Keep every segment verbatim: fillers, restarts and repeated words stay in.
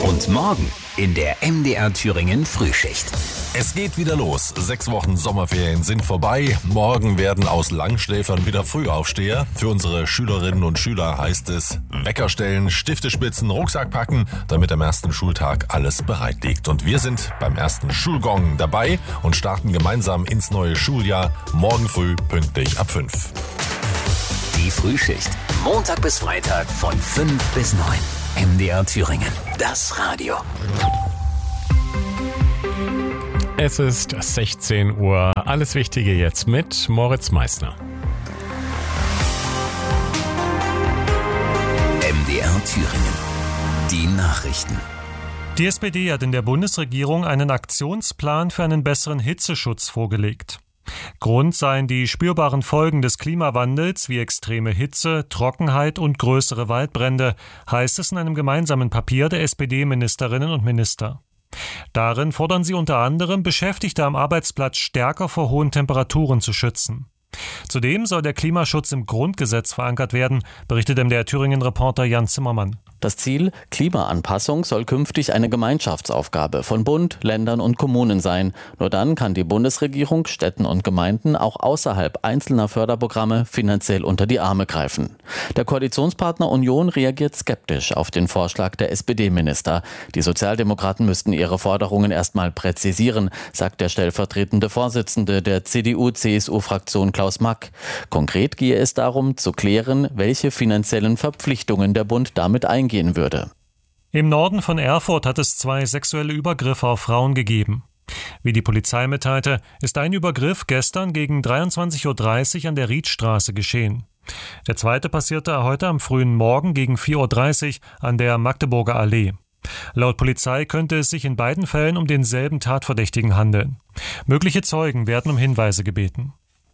Und morgen in der M D R Thüringen Frühschicht. Es geht wieder los. Sechs Wochen Sommerferien sind vorbei. Morgen werden aus Langschläfern wieder Frühaufsteher. Für unsere Schülerinnen und Schüler heißt es Wecker stellen, Stifte spitzen, Rucksack packen, damit am ersten Schultag alles bereit liegt. Und wir sind beim ersten Schulgong dabei und starten gemeinsam ins neue Schuljahr. Morgen früh pünktlich ab fünf. Die Frühschicht. Montag bis Freitag von fünf bis neun. M D R Thüringen. Das Radio. Es ist sechzehn Uhr. Alles Wichtige jetzt mit Moritz Meissner. M D R Thüringen. Die Nachrichten. Die S P D hat in der Bundesregierung einen Aktionsplan für einen besseren Hitzeschutz vorgelegt. Grund seien die spürbaren Folgen des Klimawandels wie extreme Hitze, Trockenheit und größere Waldbrände, heißt es in einem gemeinsamen Papier der S P D-Ministerinnen und Minister. Darin fordern sie unter anderem, Beschäftigte am Arbeitsplatz stärker vor hohen Temperaturen zu schützen. Zudem soll der Klimaschutz im Grundgesetz verankert werden, berichtet M D R Thüringen-Reporter Jan Zimmermann. Das Ziel, Klimaanpassung, soll künftig eine Gemeinschaftsaufgabe von Bund, Ländern und Kommunen sein. Nur dann kann die Bundesregierung Städten und Gemeinden auch außerhalb einzelner Förderprogramme finanziell unter die Arme greifen. Der Koalitionspartner Union reagiert skeptisch auf den Vorschlag der S P D-Minister. Die Sozialdemokraten müssten ihre Forderungen erstmal präzisieren, sagt der stellvertretende Vorsitzende der C D U C S U-Fraktion Klaus Mack. Konkret gehe es darum, zu klären, welche finanziellen Verpflichtungen der Bund damit eingehen würde. Im Norden von Erfurt hat es zwei sexuelle Übergriffe auf Frauen gegeben. Wie die Polizei mitteilte, ist ein Übergriff gestern gegen dreiundzwanzig Uhr dreißig an der Riedstraße geschehen. Der zweite passierte heute am frühen Morgen gegen vier Uhr dreißig an der Magdeburger Allee. Laut Polizei könnte es sich in beiden Fällen um denselben Tatverdächtigen handeln. Mögliche Zeugen werden um Hinweise gebeten.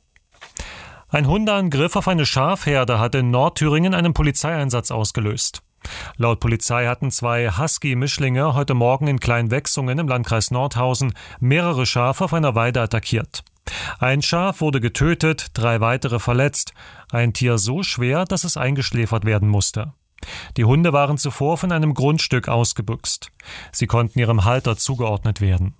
Ein Hundeangriff auf eine Schafherde hat in Nordthüringen einen Polizeieinsatz ausgelöst. Laut Polizei hatten zwei Husky-Mischlinge heute Morgen in Kleinwechsungen im Landkreis Nordhausen mehrere Schafe auf einer Weide attackiert. Ein Schaf wurde getötet, drei weitere verletzt. Ein Tier so schwer, dass es eingeschläfert werden musste. Die Hunde waren zuvor von einem Grundstück ausgebüxt. Sie konnten ihrem Halter zugeordnet werden.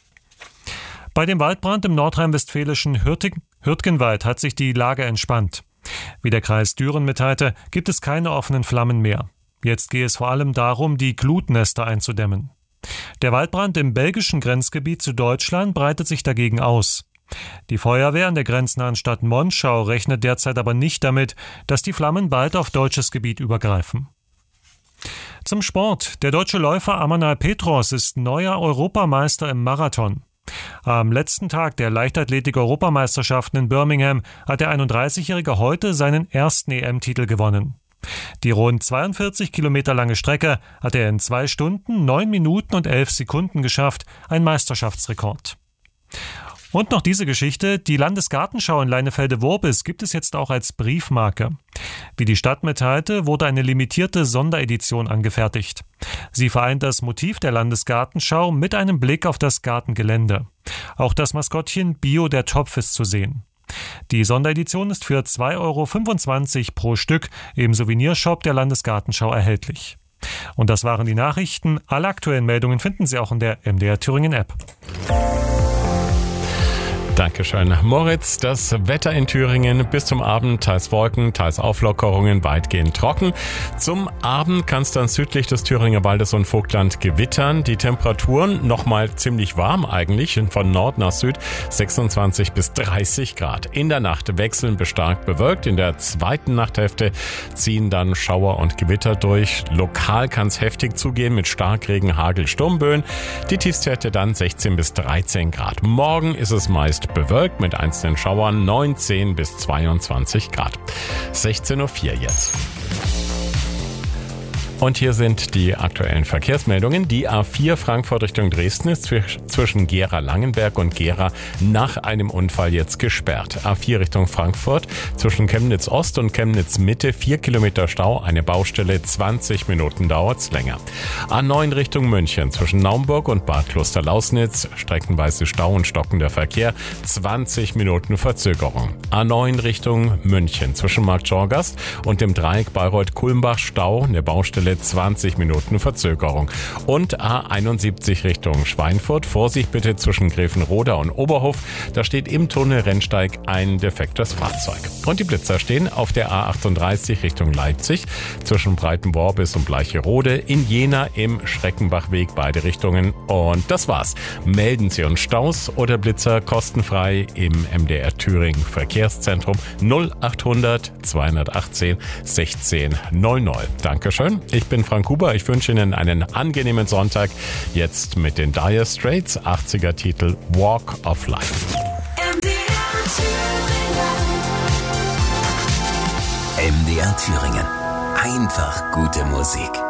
Bei dem Waldbrand im nordrhein-westfälischen Hürtgenwald hat sich die Lage entspannt. Wie der Kreis Düren mitteilte, gibt es keine offenen Flammen mehr. Jetzt gehe es vor allem darum, die Glutnester einzudämmen. Der Waldbrand im belgischen Grenzgebiet zu Deutschland breitet sich dagegen aus. Die Feuerwehr in der grenznahen Stadt Monschau rechnet derzeit aber nicht damit, dass die Flammen bald auf deutsches Gebiet übergreifen. Zum Sport. Der deutsche Läufer Amanal Petros ist neuer Europameister im Marathon. Am letzten Tag der Leichtathletik-Europameisterschaften in Birmingham hat der einunddreißigjährige heute seinen ersten E M-Titel gewonnen. Die rund zweiundvierzig Kilometer lange Strecke hat er in zwei Stunden, neun Minuten und elf Sekunden geschafft, ein Meisterschaftsrekord. Und noch diese Geschichte, die Landesgartenschau in Leinefelde-Worbis gibt es jetzt auch als Briefmarke. Wie die Stadt mitteilte, wurde eine limitierte Sonderedition angefertigt. Sie vereint das Motiv der Landesgartenschau mit einem Blick auf das Gartengelände. Auch das Maskottchen Bio der Topf ist zu sehen. Die Sonderedition ist für zwei Euro fünfundzwanzig pro Stück im Souvenirshop der Landesgartenschau erhältlich. Und das waren die Nachrichten. Alle aktuellen Meldungen finden Sie auch in der M D R Thüringen App. Dankeschön, Moritz. Das Wetter in Thüringen bis zum Abend, teils Wolken, teils Auflockerungen, weitgehend trocken. Zum Abend kann es dann südlich des Thüringer Waldes und Vogtland gewittern. Die Temperaturen nochmal ziemlich warm eigentlich, von Nord nach Süd, sechsundzwanzig bis dreißig Grad. In der Nacht wechseln bis stark bewölkt. In der zweiten Nachthälfte ziehen dann Schauer und Gewitter durch. Lokal kann es heftig zugehen mit Starkregen, Hagel, Sturmböen. Die Tiefstwerte dann sechzehn bis dreizehn Grad. Morgen ist es meist bewölkt mit einzelnen Schauern, neunzehn bis zweiundzwanzig Grad. sechzehn Uhr vier jetzt. Und hier sind die aktuellen Verkehrsmeldungen. Die A vier Frankfurt Richtung Dresden ist zwischen Gera-Langenberg und Gera nach einem Unfall jetzt gesperrt. A vier Richtung Frankfurt zwischen Chemnitz Ost und Chemnitz Mitte vier Kilometer Stau, eine Baustelle, zwanzig Minuten dauert's länger. A neun Richtung München zwischen Naumburg und Bad Klosterlausnitz streckenweise Stau und stockender Verkehr, zwanzig Minuten Verzögerung. A neun Richtung München zwischen Marktschorgast und dem Dreieck Bayreuth-Kulmbach Stau, eine Baustelle, Stelle zwanzig Minuten Verzögerung. Und A einundsiebzig Richtung Schweinfurt. Vorsicht bitte zwischen Grevenroda und Oberhof. Da steht im Tunnel Rennsteig ein defektes Fahrzeug. Und die Blitzer stehen auf der A achtunddreißig Richtung Leipzig zwischen Breitenborn-Bis und Bleicherode, in Jena im Schreckenbachweg beide Richtungen. Und das war's. Melden Sie uns Staus oder Blitzer kostenfrei im M D R Thüringen Verkehrszentrum null achthundert zweihundertachtzehn sechzehn null null. Dankeschön. Ich bin Frank Huber. Ich wünsche Ihnen einen angenehmen Sonntag. Jetzt mit den Dire Straits, achtziger Titel Walk of Life. M D R Thüringen. Einfach gute Musik.